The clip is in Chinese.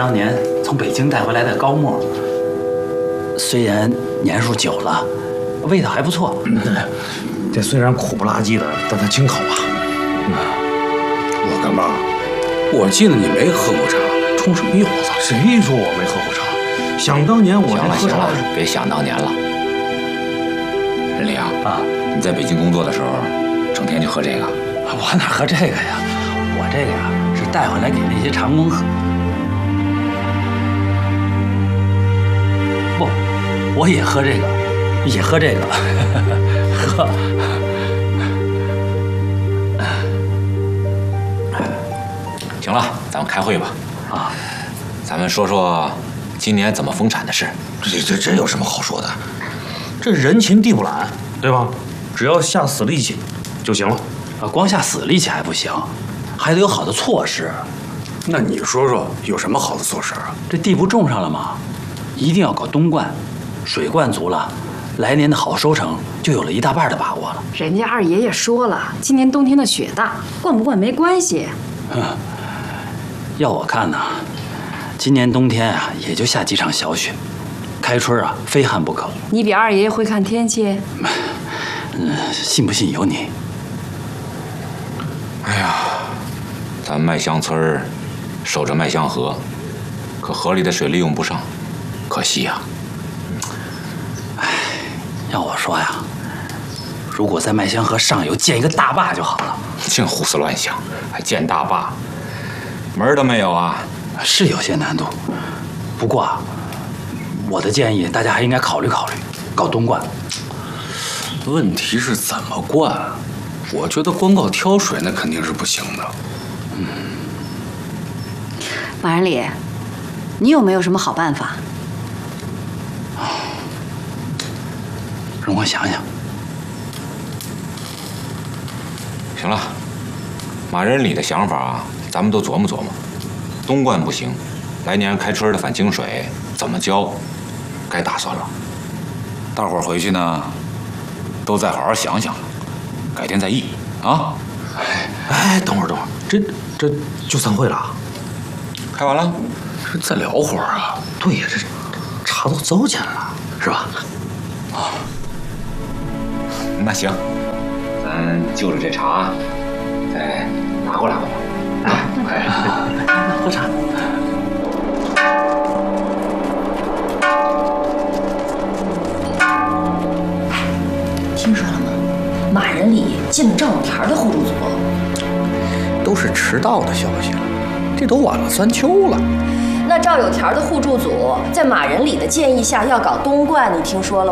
当年从北京带回来的高沫，虽然年数久了，味道还不错。 这虽然苦不拉几的，但它清口啊。 我干妈，我记得你没喝过茶，冲什么悠子？ 谁说我没喝过茶？想当年我这喝茶， 别想当年了。任里啊，你在北京工作的时候，整天就喝这个？ 我哪喝这个呀？我这个呀是带回来给那些长工喝。不，我也喝这个，也喝这个，喝。 行了，咱们开会吧。啊，咱们说说今年怎么丰产的事。 这有什么好说的？这人勤地不懒，对吧？只要下死力气就行了。 光下死力气还不行，还得有好的措施。 那你说说有什么好的措施啊？ 这地不种上了吗？一定要搞冬灌，水灌足了，来年的好收成就有了一大半的把握了。 人家二爷爷说了，今年冬天的雪大，灌不灌没关系。 要我看呢，今年冬天啊，也就下几场小雪，开春啊，非旱不可。 你比二爷爷会看天气？ 信不信由你。 哎呀，咱麦香村守着麦香河，可河里的水利用不上，可惜呀。 要我说呀，如果在麦香河上游建一个大坝就好了。 净胡思乱想，还建大坝，门儿都没有啊！ 是有些难度，不过啊，我的建议大家还应该考虑考虑，搞冬灌。 问题是怎么灌？我觉得光靠挑水那肯定是不行的。 马仁礼，你有没有什么好办法？ 容我想想。 行了，马仁礼的想法啊，咱们都琢磨琢磨。冬灌不行，来年开春的反清水怎么浇，该打算了。大伙儿回去呢，都再好好想想，改天再议啊。 哎，等会儿，这就散会了？ 开完了？ 这再聊会儿啊？ 对呀，这茶都糟践了，是吧？ 那行，咱就着这茶，再拿过来吧。 喝茶。 听说了吗？马仁礼进了赵有田的互助组。 都是迟到的消息了，这都晚了3秋了。 那赵有田的互助组在马仁礼的建议下要搞冬灌，你听说了吗？